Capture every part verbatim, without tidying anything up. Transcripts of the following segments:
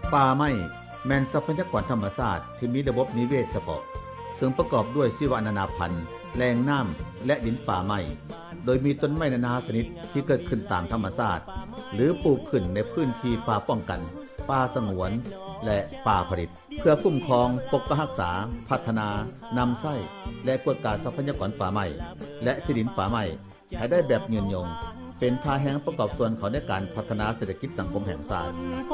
ป่าไม้แม่นทรัพยากรธรรมชาติที่มีระบบนิเวศเฉพาะซึ่งประกอบด้วยชีวนานาพันธุ์แหล่งน้ำและดินป่าไม้โดยมีต้นไม้นานาชนิดที่เกิดขึ้นตามธรรมชาติหรือปลูกขึ้นในพื้นที่ป่าป้องกันป่าสงวนและป่าผลิตเพื่อคุ้มครองปกปักรักษาพัฒนานำไส้และกวดการทรัพยากรป่าไม้และที่ดินป่าไม้ให้ได้แบบยืนยงเป็นท่าแห่งประกอบส่วนเขาในการพัฒนาเศรษฐกิจสังคมแห่งชาติ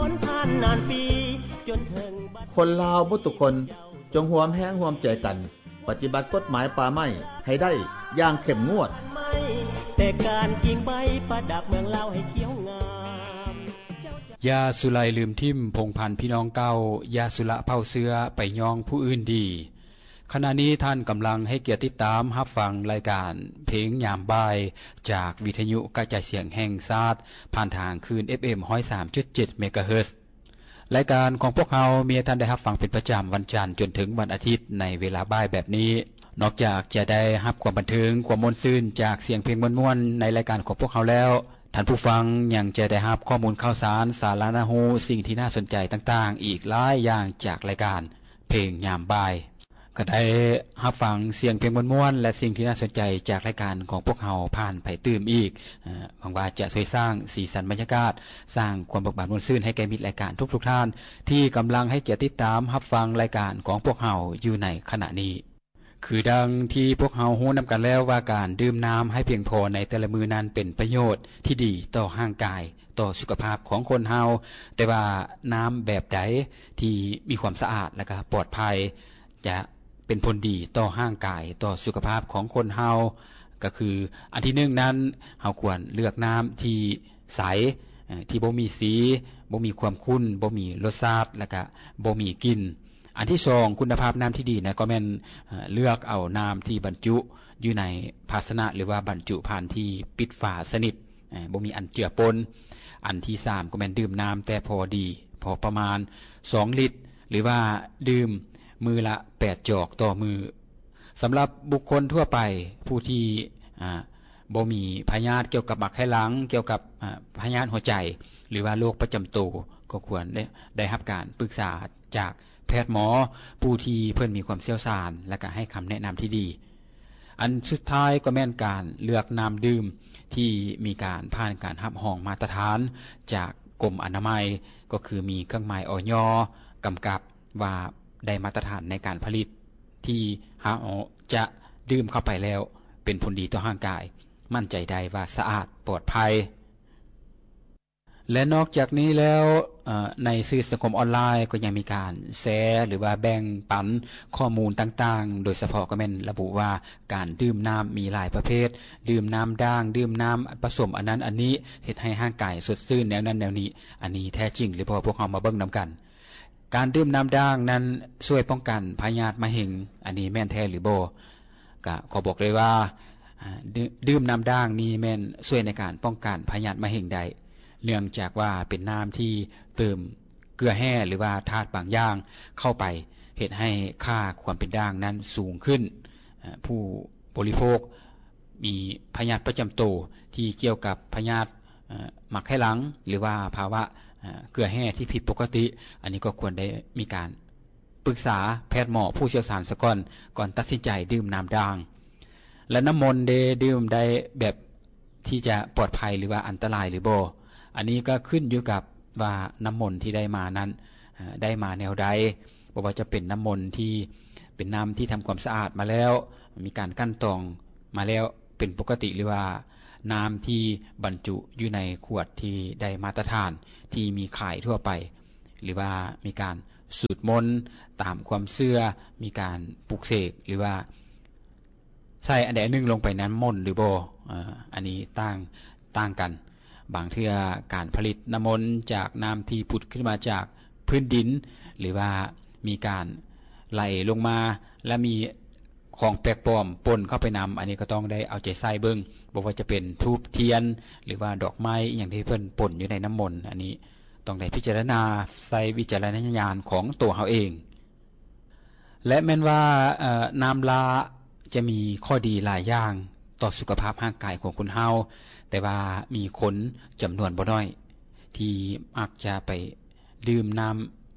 คนลาวทุกคนจงร่วมแรงร่วมใจกันปฏิบัติกฎหมายป่าไม้ให้ได้อย่างเข้มงวดแต่การกิ่งใบประดับเมืองลาวให้เขียวงามยาสุไลลืมทิ่มพงพันธุ์พี่น้องเก่ายาสุละเผาเสื้อไปย่องผู้อื่นดีขณะนี้ท่านกำลังให้เกียรติติดตามรับฟังรายการเพลงยามบ่ายจากวิทยุกระจายเสียงแห่งชาติผ่านทางคลื่น เอฟ เอ็ม หนึ่งศูนย์สามจุดเจ็ด เมกะเฮิรตซ์รายการของพวกเรามีท่านได้รับฟังเป็นประจำวันจันทร์จนถึงวันอาทิตย์ในเวลาบ่ายแบบนี้นอกจากจะได้รับความบันเทิงความม่วนซื่นจากเสียงเพลงม่วนๆในรายการของพวกเราแล้วท่านผู้ฟังยังจะได้รับข้อมูลข่าวสารสาระน่ารู้สิ่งที่น่าสนใจต่างๆอีกหลายอย่างจากรายการเพลงยามบ่ายก็ได้รับฟังเสียงเพลงม่วนๆและสิ่งที่น่าสนใจจากรายการของพวกเราผ่านไปตื่มอีกหวังว่าจะช่วยสร้างสีสันบรรยากาศสร้างความเบิกบานม่วนซื่นให้แก่มิตรรายการทุกๆท่านที่กำลังให้เกียรติติดตามรับฟังรายการของพวกเราอยู่ในขณะนี้คือดังที่พวกเรารู้นํากันแล้วว่าการดื่มน้ำให้เพียงพอในแต่ละมื้อนั้นเป็นประโยชน์ที่ดีต่อร่างกายต่อสุขภาพของคนเฮาแต่ว่าน้ำแบบใดที่มีความสะอาดและก็ปลอดภัยจะเป็นผลดีต่อร่างกายต่อสุขภาพของคนเฮาก็คืออันที่หนึ่งนั้นเฮาควรเลือกน้ำที่ใสที่บ่มีสีบ่มีความขุ่นบ่มีรสชาติและก็บ่มีกลิ่นอันที่สองคุณภาพน้ำที่ดีนะก็แม่นเลือกเอาน้ำที่บรรจุอยู่ในภาชนะหรือว่าบรรจุภัณฑ์ที่ปิดฝาสนิทบ่มีอันเจือปนอันที่สามก็แม่นดื่มน้ำแต่พอดีพอประมาณสองลิตรหรือว่าดื่มมือละแปดจอกต่อมือสำหรับบุคคลทั่วไปผู้ที่อ่าบ่มีพยาธิเกี่ยวกับบักไข้หลังเกี่ยวกับอ่าพยาธิหัวใจหรือว่าโรคประจำตัวก็ควรได้ได้รับการปรึกษาจากแพทย์หมอผู้ที่เพิ่นมีความเชี่ยวชาญและก็ให้คำแนะนำที่ดีอันสุดท้ายก็แม่นการเลือกน้ำดื่มที่มีการผ่านการรับรองมาตรฐานจากกรมอนามัยก็คือมีเครื่องหมายอย.กำกับว่าได้มาตรฐานในการผลิตที่เฮาจะดื่มเข้าไปแล้วเป็นผลดีต่อร่างกายมั่นใจได้ว่าสะอาดปลอดภัยและนอกจากนี้แล้วในสื่อสังคมออนไลน์ก็ยังมีการแชร์หรือว่าแบ่งปันข้อมูลต่างๆโดยเฉพาะก็แม่นระบุว่าการดื่มน้ำมีหลายประเภทดื่มน้ำด่างดื่มน้ำผสมอันนั้นอันนี้เฮ็ดให้ร่างกายสดชื่นแนวนั้นแนวนี้อันนี้แท้จริงหรือบ่พวกเรามาเบิ่งนํากันการดื่มน้ำด่างนั้นช่วยป้องกันพยาธิมะเร็งอันนี้แม่นแท้หรือบ่ก็ขอบอกเลยว่าดื่มน้ำด่างนี้แม่นช่วยในการป้องกันพยาธิมะเร็งได้เนื่องจากว่าเป็นน้ำที่เติมเกลือแร่หรือว่าธาตุบางอย่างเข้าไปเฮ็ดให้ค่าความเป็นด่างนั้นสูงขึ้นผู้บริโภคมีพยาธิประจำตัวที่เกี่ยวกับพยาธิหมักไข้หลังหรือว่าภาวะเกลือแร่ที่ผิดปกติอันนี้ก็ควรได้มีการปรึกษาแพทย์หมอผู้เชี่ยวชาญซะก่อนก่อนตัดสินใจดื่มน้ำด่างและน้ำมนต์ได้ดื่มได้แบบที่จะปลอดภัยหรือว่าอันตรายหรือบ่อันนี้ก็ขึ้นอยู่กับว่าน้ำมนต์ที่ได้มานั้นได้มาแนวใดบ่ว่าจะเป็นน้ำมนต์ที่เป็นน้ำที่ทำความสะอาดมาแล้วมีการกั้นตองมาแล้วเป็นปกติหรือว่าน้ำที่บรรจุอยู่ในขวดที่ได้มาตรฐานที่มีขายทั่วไปหรือว่ามีการสูตรมนต์ตามความเชื่อมีการปลุกเสกหรือว่าใส่อันใดนึงลงไปนั้นมนต์หรือบ่อ่าอันนี้ต่างต่างกันบางเทื่อการผลิตน้ำมนต์จากน้ำที่ผุดขึ้นมาจากพื้นดินหรือว่ามีการไหลลงมาและมีของแปลกปลอมปนเข้าไปนําอันนี้ก็ต้องได้เอาใจใส่เบิ่งบ่ว่าจะเป็นธูปเทียนหรือว่าดอกไม้อย่างที่เพิ่นปนอยู่ในน้ำมนต์อันนี้ต้องได้พิจารณาใส่วิจารณญาณของตัวเฮาเองและแม้นว่าเอ่อน้ำลาจะมีข้อดีหลายอย่างต่อสุขภาพร่างกายของคนเฮาแต่ว่ามีคนจํานวนบ่น้อยที่มักจะไปดื่มน้ำ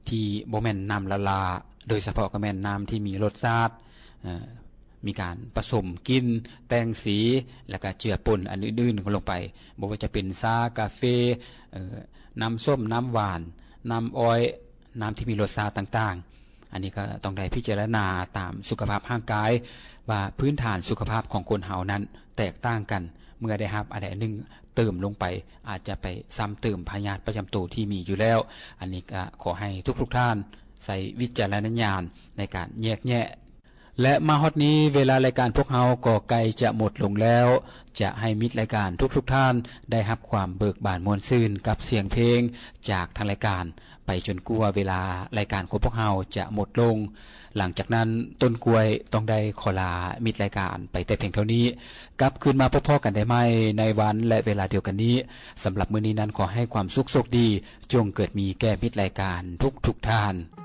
ที่บ่แม่นน้ำละลาโดยเฉพาะก็แม่นน้ำที่มีรสชาติมีการผสมกินแต่งสีแล้วก็เจือปนอันอื่นๆลงไปบ่ว่าจะเป็นชากาแฟน้ำส้มน้ำหวานน้ำอ้อยน้ำที่มีรสชาติต่างๆอันนี้ก็ต้องได้พิจารณาตามสุขภาพร่างกายว่าพื้นฐานสุขภาพของคนเฮานั้นแตกต่างกันเมื่อได้รับอะไรนึงเติมลงไปอาจจะไปซ้ำเติมพยาธิประจำตัวที่มีอยู่แล้วอันนี้ก็ขอให้ทุกๆท่านใส่วิจารณญาณในการแยกแยะและมาฮอดนี้เวลารายการพวกเฮาก็ใกล้จะหมดลงแล้วจะให้มิตรรายการทุกๆท่านได้รับความเบิกบานม่วนซื่นกับเสียงเพลงจากทางรายการไปจนกว่าเวลารายการของพวกเฮาจะหมดลงหลังจากนั้นต้นกล้วยต้องได้ขอลามิตรรายการไปแต่เพียงเท่านี้กลับคืนมาพบกันได้ใหม่ในวันและเวลาเดียวกันนี้สำหรับมื้อนี้นั้นขอให้ความสุขโชคดีจงเกิดมีแก่มิตรรายการทุกๆท่าน